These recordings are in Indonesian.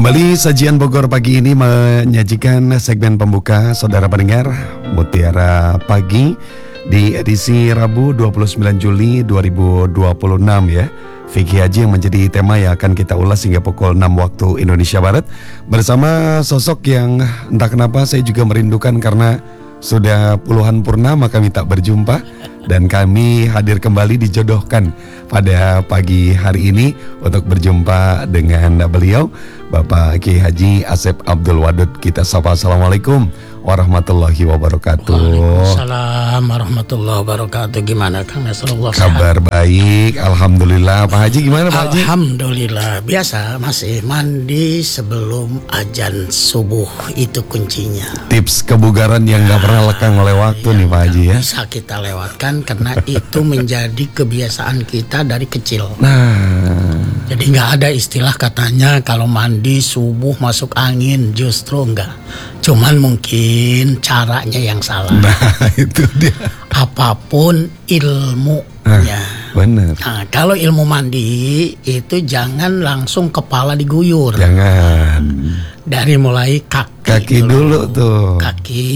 Kembali sajian Bogor pagi ini menyajikan segmen pembuka saudara pendengar Mutiara Pagi di edisi Rabu 29 Juli 2026 ya. Fikih Haji yang menjadi tema yang akan kita ulas hingga pukul 6 waktu Indonesia Barat bersama sosok yang entah kenapa saya juga merindukan karena sudah puluhan purnama kami tak berjumpa dan kami hadir kembali dijodohkan pada pagi hari ini untuk berjumpa dengan beliau Bapak Kiai Haji Asep Abdul Wadud. Kita sapa assalamualaikum warahmatullahi wabarakatuh. Waalaikumsalam warahmatullahi wabarakatuh. Gimana Kang Nasrullah? Kabar baik, alhamdulillah. Pak Haji gimana Pak Haji? Alhamdulillah, biasa masih mandi sebelum azan subuh, itu kuncinya. Tips kebugaran yang gak pernah lekang oleh waktu nih Pak Haji ya. Bisa kita lewatkan karena itu menjadi kebiasaan kita dari kecil. Jadi nggak ada istilah katanya kalau mandi subuh masuk angin, justru enggak. Cuman mungkin caranya yang salah. Nah itu dia. Apapun ilmunya. Bener. Nah, kalau ilmu mandi itu jangan langsung kepala diguyur. Jangan. Dari mulai Kaki dulu tuh. Kaki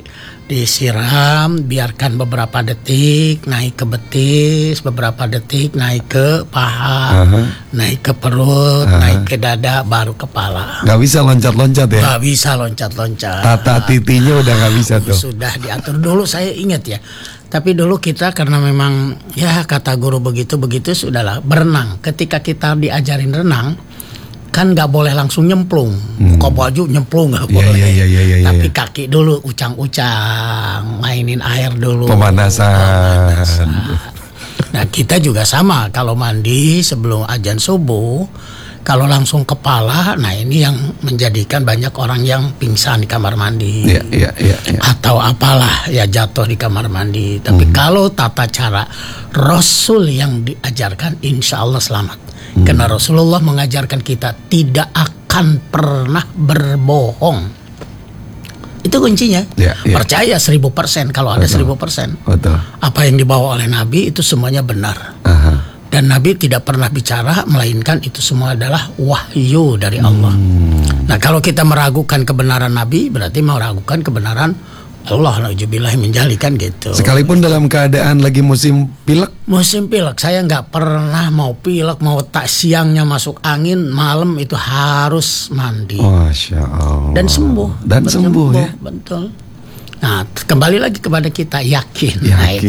disiram, biarkan beberapa detik, naik ke betis, beberapa detik naik ke paha, naik ke perut, naik ke dada, baru kepala. Gak bisa loncat-loncat ya? Gak bisa loncat-loncat. Tata titinya udah gak bisa tuh. Sudah diatur dulu, saya ingat ya. Tapi dulu kita karena memang ya kata guru begitu sudahlah berenang. Ketika kita diajarin renang kan nggak boleh langsung nyemplung, buka baju nyemplung nggak boleh. Tapi kaki dulu ucang-ucang, mainin air dulu. Pemanasan. Nah kita juga sama kalau mandi sebelum azan subuh, kalau langsung kepala, nah ini yang menjadikan banyak orang yang pingsan di kamar mandi, atau apalah ya jatuh di kamar mandi. Tapi kalau tata cara Rasul yang diajarkan, insya Allah selamat. Karena Rasulullah mengajarkan kita tidak akan pernah berbohong. Itu kuncinya. Percaya 1000% kalau ada 1000%. Apa yang dibawa oleh Nabi itu semuanya benar. Dan Nabi tidak pernah bicara melainkan itu semua adalah wahyu dari Allah. Nah kalau kita meragukan kebenaran Nabi berarti meragukan kebenaran Allah, nauzubillah menjalikan gitu. Sekalipun dalam keadaan lagi musim pilek. Musim pilek, saya nggak pernah mau pilek, mau tak siangnya masuk angin, malam itu harus mandi. Masya Allah. Dan sembuh. Dan sembuh ya. Betul. Nah, kembali lagi kepada kita yakin.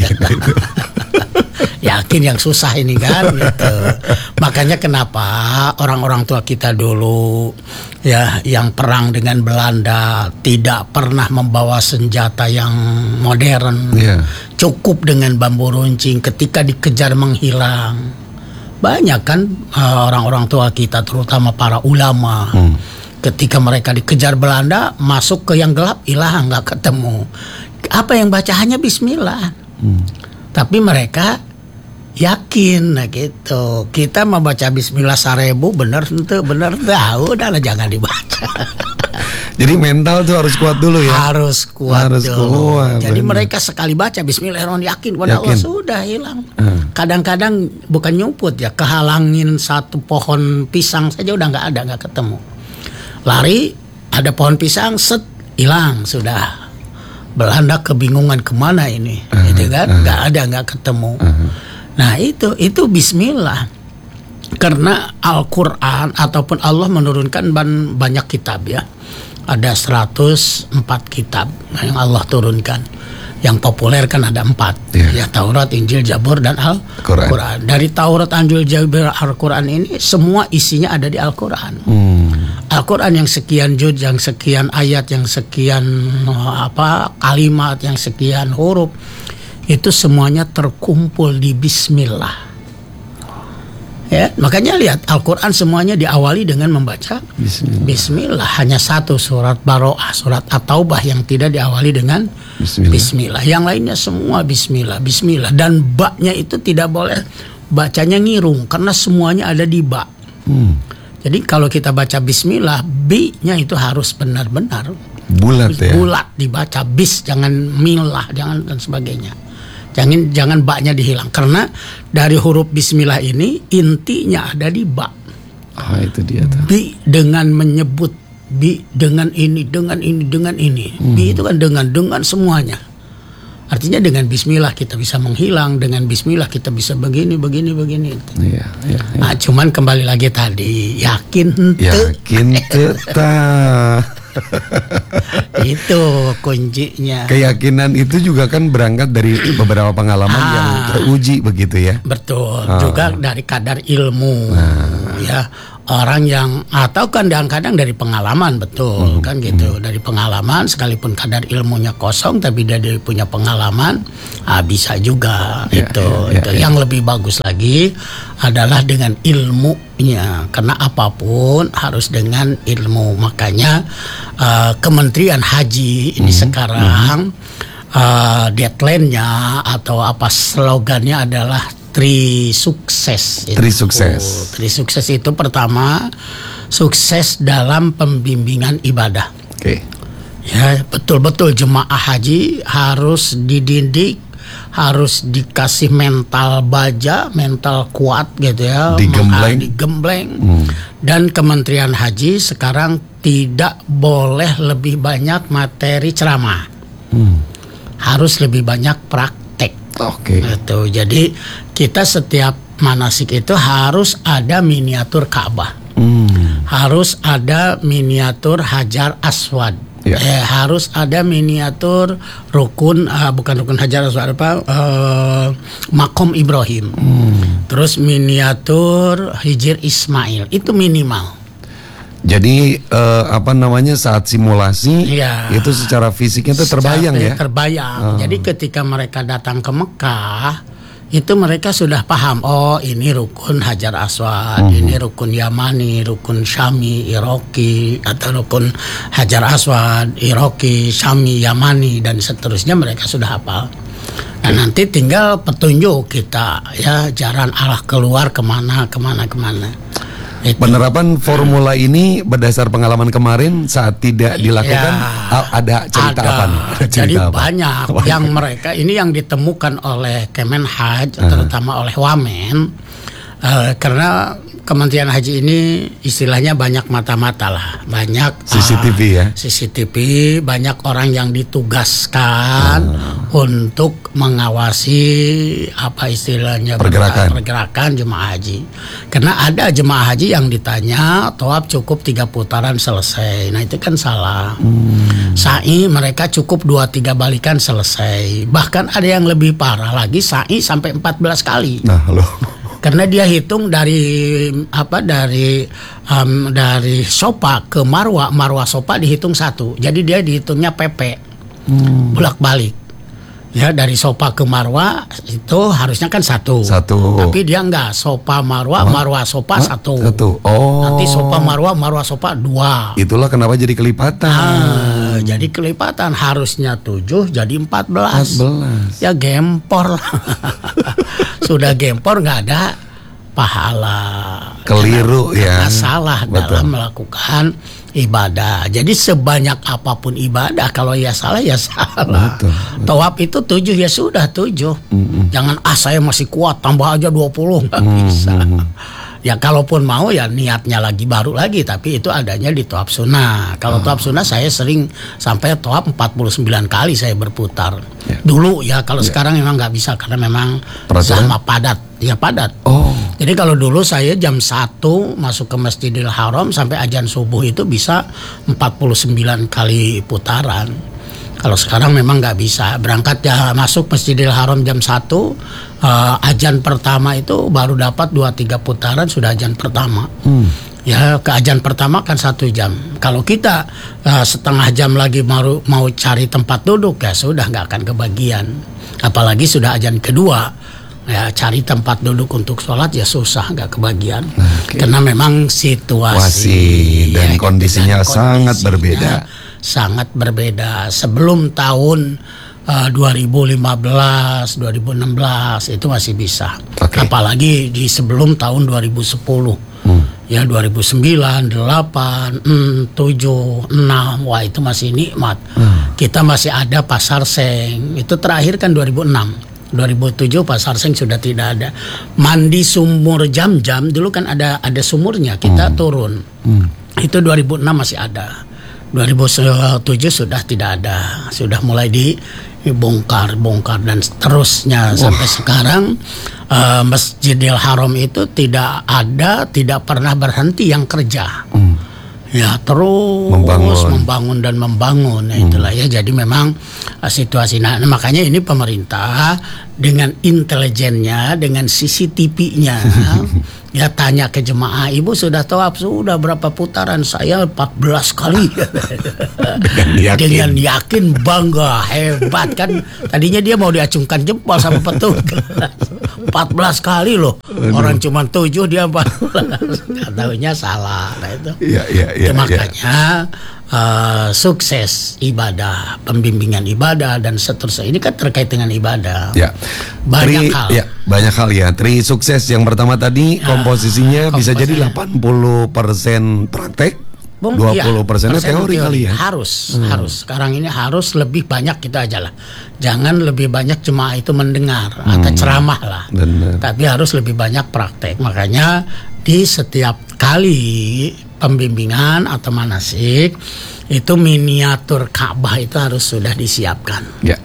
Yakin yang susah ini kan gitu. Makanya kenapa orang-orang tua kita dulu ya yang perang dengan Belanda tidak pernah membawa senjata yang modern. Cukup dengan bambu runcing, ketika dikejar menghilang. Banyak kan orang-orang tua kita terutama para ulama. Ketika mereka dikejar Belanda masuk ke yang gelap, hilang, nggak ketemu. Apa yang baca hanya bismillah. Tapi mereka yakin, nah gitu. Kita membaca bismillah 1000 bener tahu, udah jangan dibaca. Jadi mental tuh harus kuat dulu ya. Harus kuat. Jadi mereka sekali baca bismillahirrahmanirrahim yakin pada Allah sudah hilang. Kadang-kadang bukan nyumput ya, kehalangin satu pohon pisang saja udah nggak ketemu. Lari ada pohon pisang hilang sudah. Belanda kebingungan kemana ini, gitu kan? Nggak ketemu. Nah itu bismillah. Karena Al-Quran ataupun Allah menurunkan banyak kitab ya. Ada 104 kitab yang Allah turunkan. Yang populer kan ada 4 ya, Taurat, Injil, Zabur dan Al-Quran. Dari Taurat, Injil, Zabur, Al-Quran ini semua isinya ada di Al-Quran. Al-Quran yang sekian juz, yang sekian ayat, yang sekian kalimat, yang sekian huruf, itu semuanya terkumpul di bismillah. Ya, makanya lihat Al-Quran semuanya diawali dengan membaca bismillah. Hanya satu surat Baroah, surat At-Taubah yang tidak diawali dengan bismillah. Yang lainnya semua bismillah. Dan ba-nya itu tidak boleh bacanya ngirung karena semuanya ada di ba. Jadi kalau kita baca bismillah, bi-nya itu harus benar-benar bulat ya. Bulat dibaca, bis, jangan milah, jangan dan sebagainya. Jangan ba-nya dihilang karena dari huruf bismillah ini intinya ada di ba. Itu dia tuh. Bi dengan menyebut, bi dengan ini, dengan ini, dengan ini. Bi itu kan dengan semuanya. Artinya dengan bismillah kita bisa menghilang, dengan bismillah kita bisa begini. Iya. Nah, cuman kembali lagi tadi, yakin tetap. Itu kuncinya. Keyakinan itu juga kan berangkat dari beberapa pengalaman yang teruji begitu ya. Betul. Juga dari kadar ilmu. Ya, orang yang atau kadang-kadang dari pengalaman, betul kan gitu. Dari pengalaman, sekalipun kadar ilmunya kosong tapi dia punya pengalaman, bisa juga. Itu yang lebih bagus lagi adalah dengan ilmunya, karena apapun harus dengan ilmu. Makanya Kementerian Haji ini sekarang deadline-nya atau apa slogannya adalah Tri Sukses. Tri Sukses. Tri Sukses itu pertama, sukses dalam pembimbingan ibadah. Oke. Ya, betul-betul jemaah haji harus dididik, harus dikasih mental baja, mental kuat gitu ya. Digembleng. Dan Kementerian Haji sekarang tidak boleh lebih banyak materi ceramah. Harus lebih banyak praktek. Oke. Gitu. Jadi kita setiap manasik itu harus ada miniatur Ka'bah. Harus ada miniatur Hajar Aswad. Harus ada miniatur rukun, bukan rukun Hajar Aswad, Makom Ibrahim. Terus miniatur Hijir Ismail, itu minimal. Jadi saat simulasi itu secara fisiknya itu terbayang ya. Terbayang. Jadi ketika mereka datang ke Mekah, itu mereka sudah paham, oh ini rukun Hajar Aswad, ini rukun Yamani, rukun Syami, Iraki, atau rukun Hajar Aswad, Iraki, Syami, Yamani, dan seterusnya mereka sudah hafal. Nah, nanti tinggal petunjuk kita ya, jalan arah keluar kemana. Itu. Penerapan formula ini berdasar pengalaman kemarin saat tidak dilakukan, ada cerita apa nih? Jadi banyak yang mereka ini yang ditemukan oleh Kemenhaj, terutama oleh Wamen, karena Kementerian Haji ini istilahnya banyak mata-mata lah, banyak CCTV ya. CCTV, banyak orang yang ditugaskan untuk mengawasi apa istilahnya pergerakan jemaah haji. Karena ada jemaah haji yang ditanya tawaf cukup 3 putaran selesai. Nah itu kan salah. Sa'i mereka cukup 2-3 balikan selesai. Bahkan ada yang lebih parah lagi, sa'i sampai 14 kali. Nah, loh. Karena dia hitung dari Sofa ke Marwa, Sofa dihitung 1. Jadi dia dihitungnya PP. Bolak-balik. Ya, dari Sofa ke Marwa itu harusnya kan 1. Tapi dia enggak, Sofa Marwa, Marwa Sofa 1. Oh. Nanti Sofa Marwa, Marwa Sofa 2. Itulah kenapa jadi kelipatan. Jadi kelipatan, harusnya 7 jadi 14. Ya gempor lah. Sudah gempor nggak ada pahala. Keliru karena salah dalam melakukan ibadah. Jadi sebanyak apapun ibadah, kalau ya salah ya salah. Tawaf itu 7 ya sudah 7. Jangan saya masih kuat, tambah aja 20, nggak bisa. Ya kalaupun mau ya niatnya lagi baru lagi, tapi itu adanya di tawaf sunnah. Kalau tawaf sunnah saya sering sampai tawaf 49 kali saya berputar. Dulu ya, kalau sekarang memang nggak bisa karena memang sama padat. Jadi kalau dulu saya jam 1 masuk ke Masjidil Haram sampai azan subuh itu bisa 49 kali putaran. Kalau sekarang memang nggak bisa. Berangkat ya masuk Masjidil Haram jam 1, azan pertama itu baru dapat 2-3 putaran sudah azan pertama. Ya ke azan pertama kan 1 jam. Kalau kita setengah jam lagi mau cari tempat duduk ya sudah nggak akan kebagian. Apalagi sudah azan kedua, ya cari tempat duduk untuk sholat ya susah, nggak kebagian. Karena memang situasi dan kondisinya sangat berbeda. Sangat berbeda. Sebelum tahun 2015, 2016 itu masih bisa. Apalagi di sebelum tahun 2010. Ya 2009, 8, 7, 6, wah itu masih nikmat. Kita masih ada pasar seng. Itu terakhir kan 2006. 2007 Pasar Seng sudah tidak ada. Mandi sumur Jam-Jam dulu kan ada sumurnya, kita turun. Itu 2006 masih ada. 2007 sudah tidak ada. Sudah mulai dibongkar dan seterusnya sampai sekarang. Masjidil Haram itu tidak pernah berhenti yang kerja. Ya terus membangun. Nah, itulah ya. Jadi memang situasi. Nah makanya ini pemerintah dengan intelijennya, dengan CCTV-nya ya tanya ke jemaah, ibu sudah tawaf sudah berapa putaran? Saya 14 kali. Dengan yakin, bangga, hebat kan. Tadinya dia mau diacungkan jempol sama petugas. 14 kali loh. Orang cuma 7, dia 14. Tahunya salah. Nah itu. Ya, makanya sukses ibadah, pembimbingan ibadah dan seterusnya ini kan terkait dengan ibadah. Ya. Banyak hal. Ya, banyak hal ya. Tri sukses yang pertama tadi komposisinya bisa jadi 80% praktek, 20% teori kali ya. Harus. Sekarang ini harus lebih banyak kita aja lah. Jangan lebih banyak jemaah itu mendengar atau ceramah lah. Benar. Tapi harus lebih banyak praktek. Makanya di setiap kali pembimbingan atau manasik itu miniatur Ka'bah itu harus sudah disiapkan.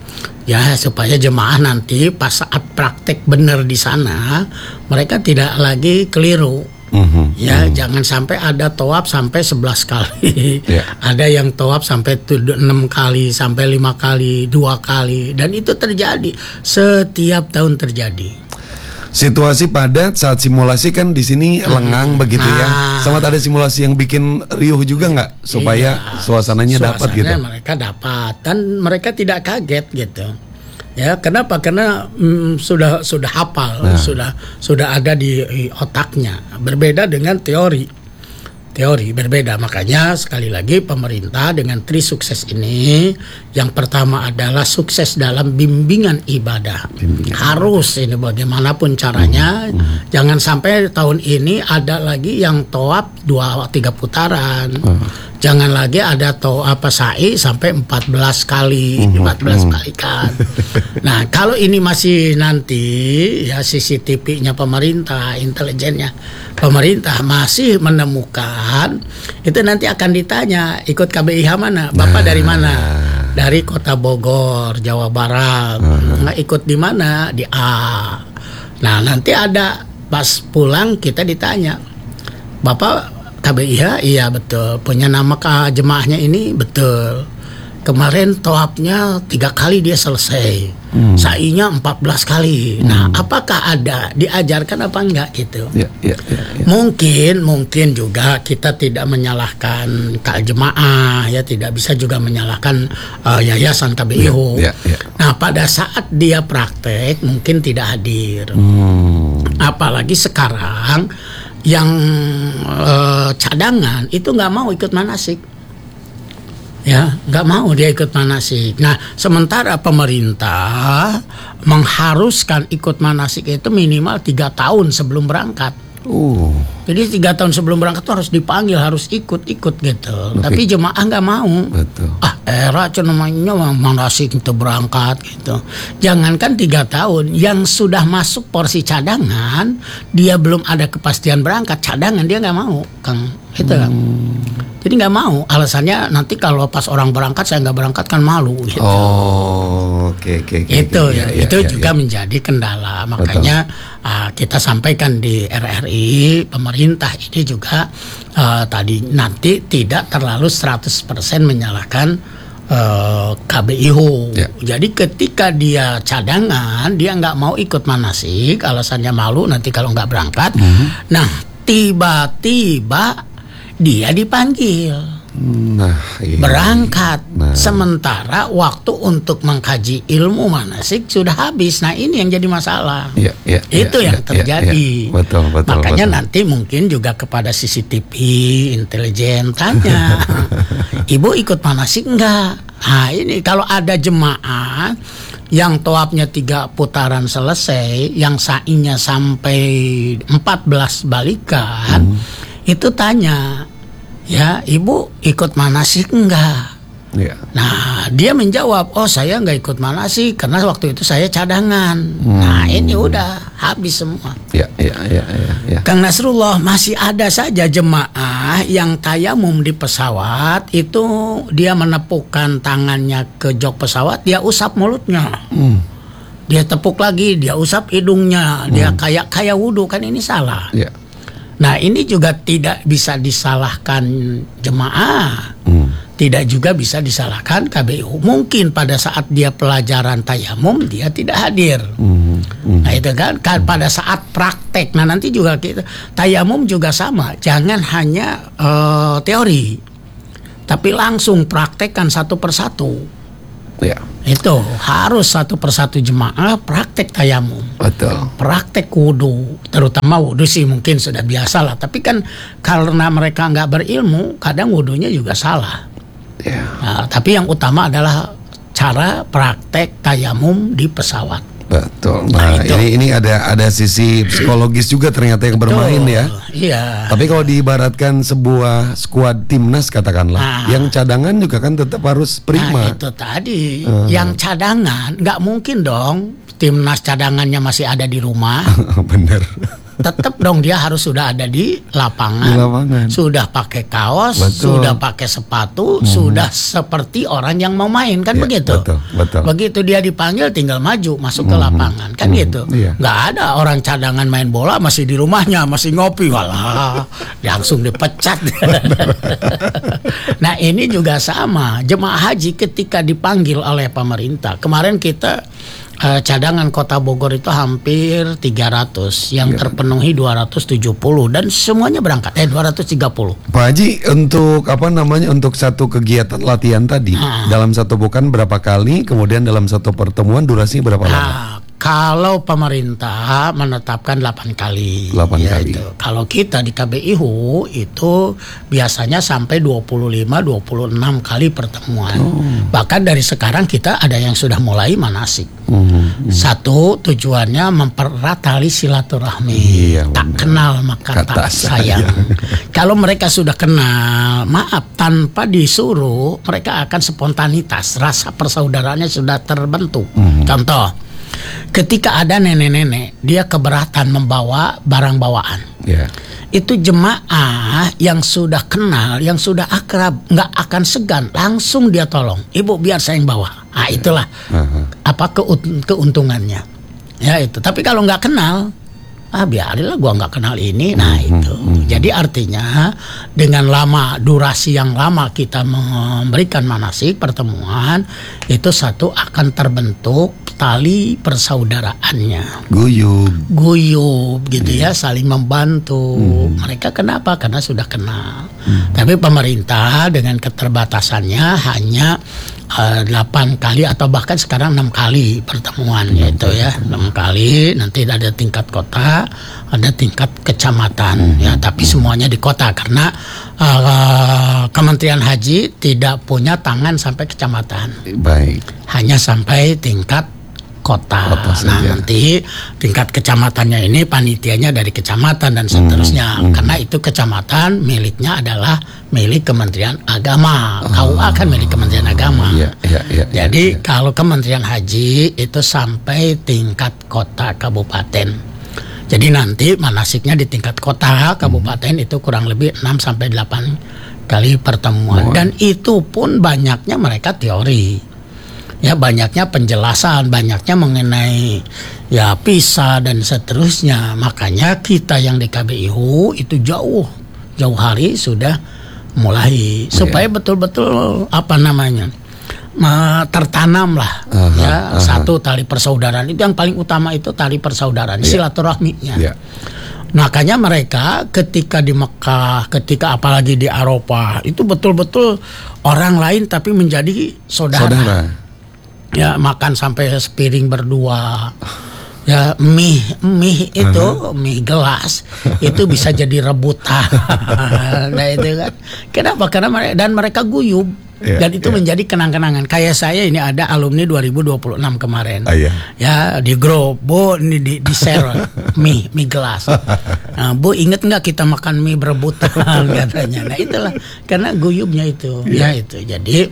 Ya supaya jemaah nanti pas saat praktek benar di sana mereka tidak lagi keliru. Jangan sampai ada tawaf sampai 11 kali. Ada yang tawaf sampai 6 kali, sampai 5 kali, 2 kali, dan itu terjadi setiap tahun terjadi. Situasi padat saat simulasi kan di sini lengang begitu ya. Sama ada simulasi yang bikin riuh juga nggak supaya suasananya dapat gitu. Mereka dapat dan mereka tidak kaget gitu. Ya, kenapa? Karena sudah hafal, sudah ada di otaknya. Berbeda dengan teori berbeda. Makanya sekali lagi pemerintah dengan tri sukses ini, yang pertama adalah sukses dalam bimbingan ibadah. Harus ini bagaimanapun caranya. Jangan sampai tahun ini ada lagi yang tawaf 2-3 putaran. Jangan lagi ada sa'i sampai 14 kali, 14 kali kan. Nah, kalau ini masih nanti ya CCTV-nya pemerintah, intelijennya pemerintah masih menemukan, itu nanti akan ditanya, ikut KBIH mana? Bapak dari mana? Dari Kota Bogor, Jawa Barat. Nggak ikut di mana? Di A. Nah, nanti ada pas pulang kita ditanya, Bapak KBIH? Iya betul. Punya nama jemaahnya ini? Betul. Kemarin tawafnya 3 kali dia selesai. Sa'inya 14 kali. Nah, apakah ada diajarkan apa enggak gitu? Ya. Mungkin juga kita tidak menyalahkan jemaah ya, tidak bisa juga menyalahkan yayasan KBIH. Nah, pada saat dia praktek mungkin tidak hadir. Apalagi sekarang yang cadangan itu nggak mau ikut manasik, ya nggak mau dia ikut manasik. Nah sementara pemerintah mengharuskan ikut manasik itu minimal 3 tahun sebelum berangkat. Jadi 3 tahun sebelum berangkat tuh harus dipanggil, harus ikut gitu. Tapi jemaah nggak mau. Betul. Era namanya manasik itu berangkat gitu. Jangankan 3 tahun, yang sudah masuk porsi cadangan dia belum ada kepastian berangkat, cadangan dia nggak mau, Kang. Itu kan. Jadi nggak mau, alasannya nanti kalau pas orang berangkat saya nggak berangkat kan malu gitu. Oke. Itu juga menjadi kendala. Makanya kita sampaikan di RRI, pemerintah ini juga tadi nanti tidak terlalu 100% menyalahkan KBIH. Jadi ketika dia cadangan, dia nggak mau ikut manasik, alasannya malu nanti kalau nggak berangkat. Nah tiba-tiba dia dipanggil berangkat. Sementara waktu untuk mengkaji ilmu manasik sudah habis. Nah ini yang jadi masalah. Itu yang terjadi. Betul. Makanya nanti mungkin juga kepada CCTV intelijen tanya, Ibu ikut manasik enggak? Nah ini kalau ada jemaah yang tawafnya 3 putaran selesai, yang sa'inya sampai 14 balikan, itu tanya, ya ibu ikut manasik enggak? Iya. Nah, dia menjawab, oh saya nggak ikut manasik karena waktu itu saya cadangan. Nah, ini udah habis semua. Ya. Kang Nasrullah, masih ada saja jemaah yang tayamum di pesawat itu dia menepukkan tangannya ke jok pesawat, dia usap mulutnya. Dia tepuk lagi, dia usap hidungnya, dia kayak wudhu, kan ini salah. Ya. Nah, ini juga tidak bisa disalahkan jemaah. Tidak juga bisa disalahkan KBU. Mungkin pada saat dia pelajaran tayamum dia tidak hadir. Nah itu kan pada saat praktek. Nah nanti juga kita tayamum juga sama. Jangan hanya teori, tapi langsung praktekkan satu persatu. Ya. Itu harus satu persatu jemaah praktek tayamum. Betul. Praktek wudu, terutama wudu sih mungkin sudah biasa lah. Tapi kan karena mereka nggak berilmu, kadang wudunya juga salah. Ya. Nah, tapi yang utama adalah cara praktek tayamum di pesawat. Betul. Nah, ini ada sisi psikologis juga ternyata yang bermain ya. Iya. Tapi kalau diibaratkan sebuah skuad timnas katakanlah, yang cadangan juga kan tetap harus prima. Nah, itu tadi. Yang cadangan nggak mungkin dong timnas cadangannya masih ada di rumah. Bener. Tetap dong dia harus sudah ada di lapangan. Sudah pakai kaos, betul. Sudah pakai sepatu, sudah seperti orang yang mau main kan ya, begitu. Betul. Begitu dia dipanggil tinggal maju masuk ke lapangan kan gitu. Iya. Nggak ada orang cadangan main bola masih di rumahnya masih ngopi, walah langsung dipecat. Nah ini juga sama jemaah haji ketika dipanggil oleh pemerintah. Kemarin kita cadangan Kota Bogor itu hampir 300, yang terpenuhi 270 dan semuanya berangkat 230. Pak Haji, untuk untuk satu kegiatan latihan tadi dalam satu pekan berapa kali, kemudian dalam satu pertemuan durasi berapa lama? Kalau pemerintah menetapkan 8 kali. 8 kali. Itu. Kalau kita di KBIHU itu biasanya sampai 25-26 kali pertemuan. Bahkan dari sekarang kita ada yang sudah mulai manasik. Satu, tujuannya mempererat tali silaturahmi. Iya, tak kenal maka tak sayang. Kalau mereka sudah kenal, maaf, tanpa disuruh, mereka akan spontanitas. Rasa persaudaraannya sudah terbentuk. Contoh, ketika ada nenek-nenek, dia keberatan membawa barang bawaan. Itu jemaah yang sudah kenal, yang sudah akrab, nggak akan segan, langsung dia tolong. Ibu biar saya yang bawa. Nah itulah keuntungannya. Ya itu. Tapi kalau nggak kenal, biarinlah gua nggak kenal ini. Nah itu. Jadi artinya dengan durasi yang lama kita memberikan manasik pertemuan, itu satu akan terbentuk tali persaudaraannya. Guyub gitu ya, saling membantu. Mereka kenapa? Karena sudah kenal. Tapi pemerintah dengan keterbatasannya hanya 8 kali atau bahkan sekarang 6 kali pertemuan yaitu ya 6 kali. Nanti ada tingkat kota, ada tingkat kecamatan ya, tapi semuanya di kota karena Kementerian Haji tidak punya tangan sampai kecamatan. Baik. Hanya sampai tingkat kota. Nah nanti tingkat kecamatannya ini panitianya dari kecamatan dan seterusnya. Karena itu kecamatan miliknya adalah milik Kementerian Agama. KUA kan milik Kementerian Agama. Jadi kalau Kementerian Haji itu sampai tingkat kota kabupaten. Jadi nanti manasiknya di tingkat kota kabupaten itu kurang lebih 6 sampai 8 kali pertemuan. Dan itu pun banyaknya mereka teori. Ya banyaknya penjelasan, banyaknya mengenai ya PISA dan seterusnya. Makanya kita yang di KBIHU itu jauh hari sudah mulai supaya betul-betul tertanam lah satu tali persaudaraan. Itu yang paling utama, itu tali persaudaraan, silaturahminya. Makanya mereka ketika di Mekah, ketika apalagi di Eropa itu betul-betul orang lain tapi menjadi saudara. Ya makan sampai sepiring berdua. Ya mie itu mie gelas itu bisa jadi rebutan. Nah itu kan. Kenapa? Karena mereka guyub. Dan itu menjadi kenang-kenangan. Kayak saya ini ada alumni 2026 kemarin. Ya di grup, Bu ini di share mie gelas. Nah, Bu inget nggak kita makan mie berebutan katanya. Nah itulah karena guyubnya itu. Ya itu. Jadi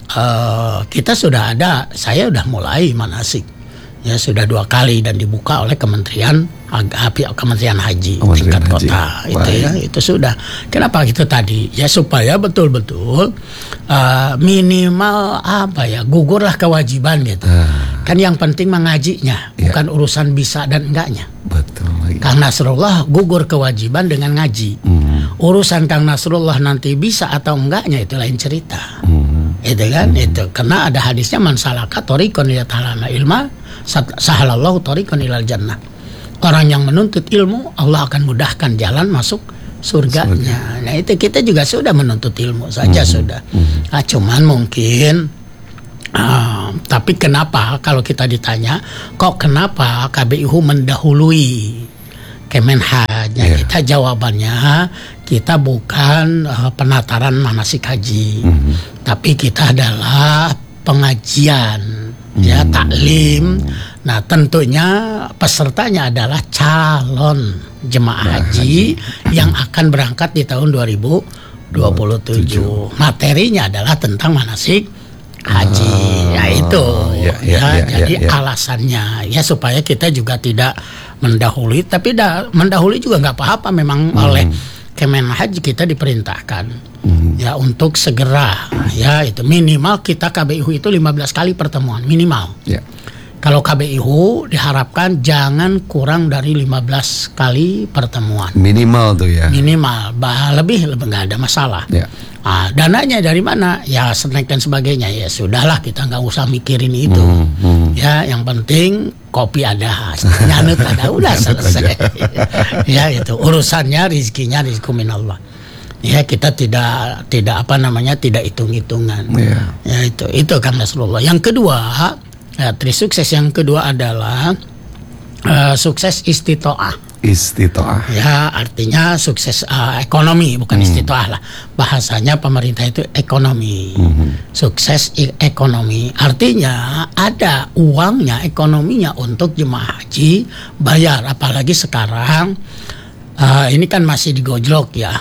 kita sudah ada, saya sudah mulai manasik. Ya sudah 2 kali dan dibuka oleh Kementerian Haji tingkat kota. Itu sudah. Kenapa itu tadi? Ya supaya betul-betul minimal gugurlah kewajiban gitu. Kan yang penting mengajinya, bukan urusan bisa dan enggaknya. Betul. Kang Nasrullah gugur kewajiban dengan ngaji. Urusan Kang Nasrullah nanti bisa atau enggaknya itu lain cerita. Itu kan itu karena ada hadisnya man salaka thoriqan yata'allama ilma sahalallahu thoriqan ilal jannah. Orang yang menuntut ilmu Allah akan mudahkan jalan masuk surganya. Nah itu kita juga sudah menuntut ilmu saja sudah. Nah, cuman mungkin tapi kenapa kalau kita ditanya kok kenapa KBIU mendahului Kemenhaj? Kita jawabannya kita bukan penataran manasik haji, tapi kita adalah pengajian, taklim. Nah tentunya pesertanya adalah calon jemaah haji yang akan berangkat di tahun 2027. Materinya adalah tentang manasik haji. Jadi alasannya ya supaya kita juga tidak mendahului, tapi mendahului juga nggak apa-apa memang oleh Kemenhaj kita diperintahkan ya untuk segera ya itu minimal kita KBIU itu 15 kali pertemuan minimal. Kalau KBIU diharapkan jangan kurang dari 15 kali pertemuan. Minimal tuh ya. Minimal, lebih nggak ada masalah. Dananya dari mana? Ya snack dan sebagainya. Ya sudahlah kita nggak usah mikirin itu. Ya yang penting kopi ada, nyanut ada, udah selesai. Ya itu urusannya rezekinya rezeki minallah. Ya kita tidak hitung-hitungan. Ya itu kan Nasrullah. Yang kedua. Sukses yang kedua adalah sukses istitoah. Ya artinya sukses ekonomi, bukan istitoah lah. Bahasanya pemerintah itu ekonomi. Sukses ekonomi artinya ada uangnya, ekonominya untuk jemaah haji bayar. Apalagi sekarang ini kan masih digojlok ya.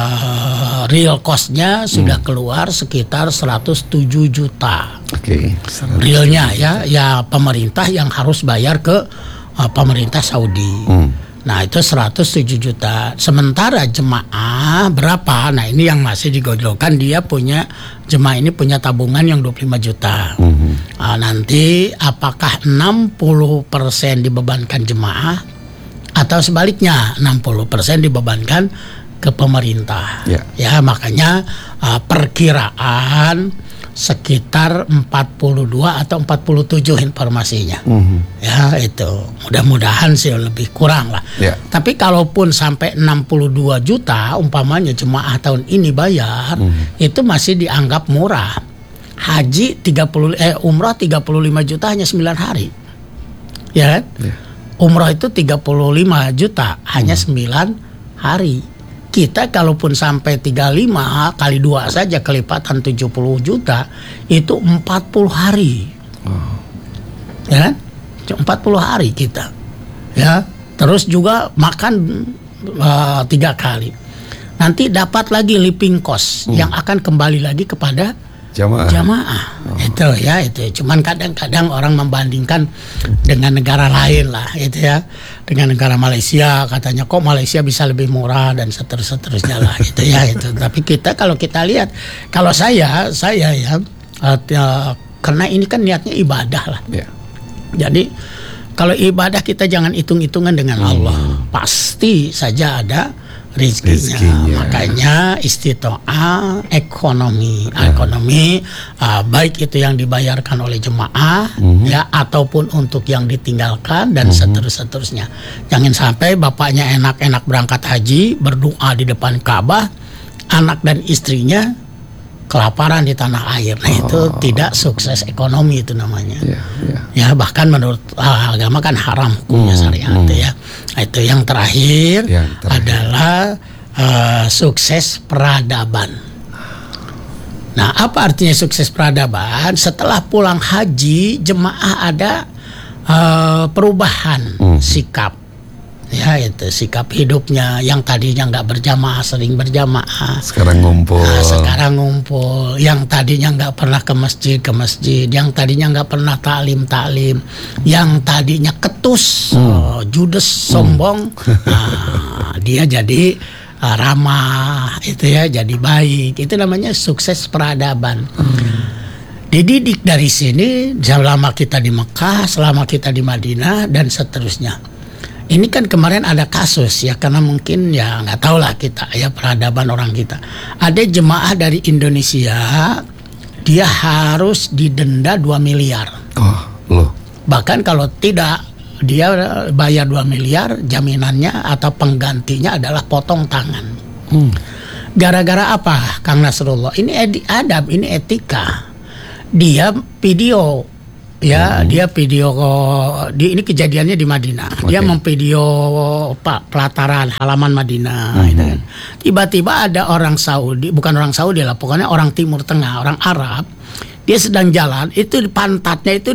Real cost-nya sudah keluar sekitar 107 juta. Realnya ya pemerintah yang harus bayar ke pemerintah Saudi. Nah itu 107 juta. Sementara jemaah berapa? Nah ini yang masih digojlokkan, jemaah ini punya tabungan yang 25 juta. Nanti apakah 60% dibebankan jemaah atau sebaliknya 60% dibebankan ke pemerintah. Ya makanya perkiraan sekitar 42 atau 47 informasinya. Ya itu mudah-mudahan sih lebih kurang lah. Tapi kalaupun sampai 62 juta umpamanya jemaah tahun ini bayar, itu masih dianggap murah. Haji umrah 35 juta hanya 9 hari. Ya kan? Umrah itu 35 juta hanya 9 hari. Kita kalaupun sampai 35 kali 2 saja kelipatan 70 juta itu 40 hari. Ya kan? 40 hari kita. Ya, terus juga makan 3 kali. Nanti dapat lagi living cost yang akan kembali lagi kepada jamaah. Itu cuman kadang-kadang orang membandingkan dengan negara lain lah itu ya, dengan negara Malaysia katanya kok Malaysia bisa lebih murah dan seterusnya lah itu ya itu. Tapi kalau kita lihat, kalau saya ya karena ini kan niatnya ibadah lah. Jadi kalau ibadah kita jangan hitung-hitungan dengan Allah, pasti saja ada rezekinya. Makanya istitoah ekonomi baik itu yang dibayarkan oleh jemaah ya ataupun untuk yang ditinggalkan dan seterusnya. Jangan sampai bapaknya enak-enak berangkat haji berdoa di depan Ka'bah, anak dan istrinya kelaparan di tanah air. Nah itu tidak sukses ekonomi itu namanya. Ya bahkan menurut agama kan haram hukumnya syariat ya. Nah, itu yang terakhir adalah sukses peradaban. Nah apa artinya sukses peradaban? Setelah pulang haji jemaah ada perubahan sikap. Ya itu sikap hidupnya, yang tadinya nggak berjamaah sering berjamaah. Sekarang ngumpul. Nah, sekarang ngumpul. Yang tadinya nggak pernah ke masjid, yang tadinya nggak pernah taklim, yang tadinya ketus, judes, sombong. Nah, dia jadi ramah, itu ya, jadi baik. Itu namanya sukses peradaban. Dididik dari sini selama kita di Mekah, selama kita di Madinah dan seterusnya. Ini kan kemarin ada kasus ya, karena mungkin ya nggak tahu lah kita ya peradaban orang kita. Ada jemaah dari Indonesia, dia harus didenda 2 miliar. Oh, loh. Bahkan kalau tidak dia bayar 2 miliar, jaminannya atau penggantinya adalah potong tangan. Gara-gara apa, Kang Nasrullah? Ini adab, ini etika. Dia video. Ya, dia video ini kejadiannya di Madinah. Dia memvideo pelataran halaman Madinah. Tiba-tiba ada orang Saudi, bukan orang Saudi lah, pokoknya orang Timur Tengah, orang Arab. Dia sedang jalan, itu di pantatnya itu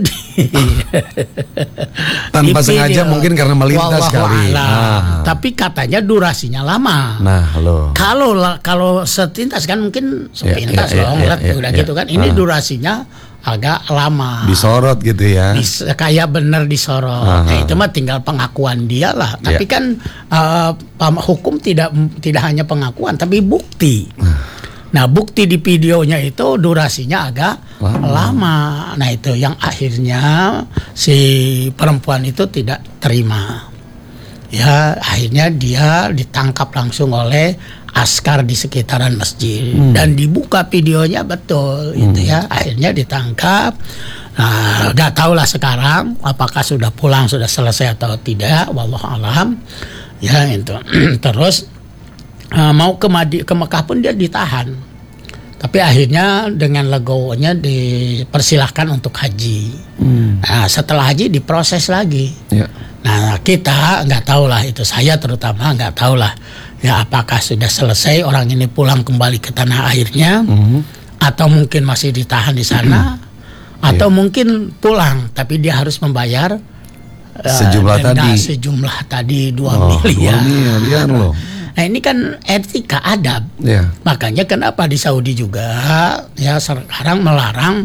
tanpa sengaja mungkin karena melintas kali. Tapi katanya durasinya lama. Nah, loh. Kalau setintas kan mungkin sepintas udah gitu kan. Ini durasinya agak lama. Disorot gitu ya. Kayak bener disorot. Nah, itu mah tinggal pengakuan dia lah. Tapi kan hukum tidak hanya pengakuan, tapi bukti. Nah, bukti di videonya itu durasinya agak lama. Nah, itu yang akhirnya si perempuan itu tidak terima. Ya, akhirnya dia ditangkap langsung oleh askar di sekitaran masjid dan dibuka videonya betul itu ya. Akhirnya ditangkap. Nah, nggak tahu lah sekarang apakah sudah pulang, sudah selesai atau tidak, wallahu alam. Ya, itu. Terus mau ke Mekah pun dia ditahan. Tapi akhirnya dengan legowonya dipersilahkan untuk haji. Nah, setelah haji diproses lagi. Ya. Nah, kita nggak tahu lah itu, saya terutama nggak tahu lah ya apakah sudah selesai orang ini pulang kembali ke tanah airnya, atau mungkin masih ditahan di sana, atau mungkin pulang tapi dia harus membayar sejumlah tadi 2 miliar. 2 miliar loh. Nah, ini kan etika adab. Makanya kenapa di Saudi juga ya sekarang melarang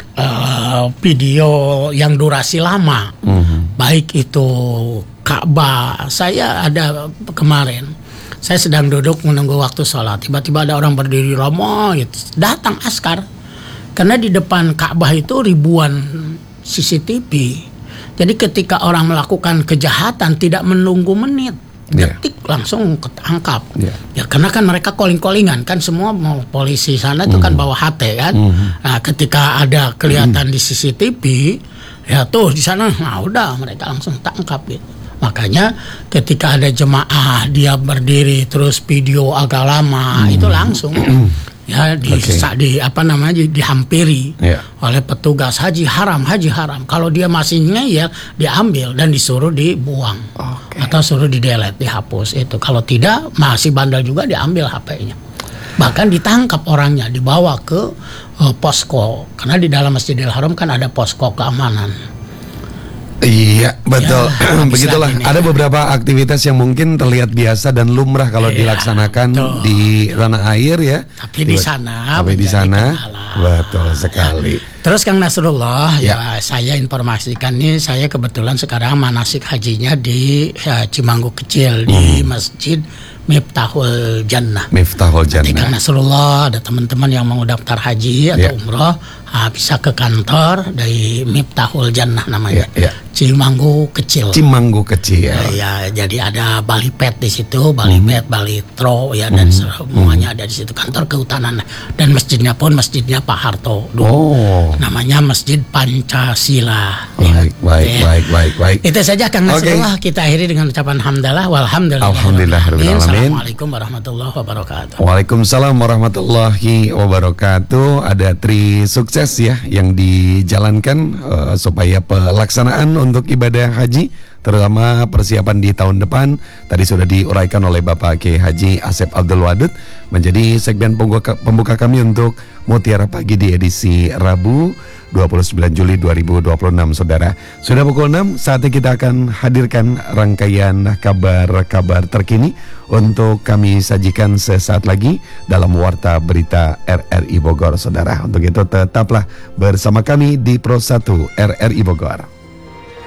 video yang durasi lama. Baik itu Ka'bah. Saya ada kemarin, saya sedang duduk menunggu waktu sholat, tiba-tiba ada orang berdiri lama gitu. Datang askar. Karena di depan Ka'bah itu ribuan CCTV. Jadi ketika orang melakukan kejahatan tidak menunggu menit, detik langsung ketangkap. Ya karena kan mereka calling-callingan kan, semua mau polisi sana itu kan bawa HT kan. Nah, ketika ada kelihatan di CCTV, ya tuh di sana, nah udah mereka langsung tangkap gitu. Makanya ketika ada jemaah dia berdiri terus video agak lama, itu langsung ya dihampiri oleh petugas haji haram. Kalau dia masih ngeyel, diambil dan disuruh dibuang atau suruh di-delete, dihapus itu. Kalau tidak masih bandel juga, diambil HP-nya. Bahkan ditangkap orangnya, dibawa ke posko, karena di dalam Masjidil Haram kan ada posko keamanan. Iya, betul. Ya, begitulah. Ada beberapa aktivitas yang mungkin terlihat biasa dan lumrah kalau dilaksanakan di tanah air ya. Tapi di sana, betul sekali. Terus Kang Nasrullah, ya saya informasikan nih, saya kebetulan sekarang manasik hajinya di Cimanggu Kecil di Masjid Miftahul Jannah. Jadi Kang Nasrullah, ada teman-teman yang mau daftar haji atau umroh, bisa ke kantor dari Miftahul Jannah namanya. Cimanggu Kecil. Ya, jadi ada Balipet di situ, Balipet, Balitro ya, dan semuanya ada di situ, kantor kehutanan. Dan masjidnya pun masjidnya Pak Harto dulu. Namanya Masjid Pancasila. Baik. Itu saja Kang Nasrullah, kita akhiri dengan ucapan hamdalah walhamdulillah. Assalamualaikum warahmatullahi wabarakatuh. Waalaikumsalam warahmatullahi wabarakatuh. Ada tri sukses ya yang dijalankan supaya pelaksanaan untuk ibadah haji terutama persiapan di tahun depan. Tadi sudah diuraikan oleh Bapak Kiai Haji Asep Abdul Wadud, menjadi segmen pembuka kami untuk Mutiara Pagi di edisi Rabu 29 Juli 2026, saudara. Sudah pukul 6, saatnya kita akan hadirkan rangkaian kabar-kabar terkini untuk kami sajikan sesaat lagi dalam Warta Berita RRI Bogor, saudara. Untuk itu tetaplah bersama kami di Pro 1 RRI Bogor.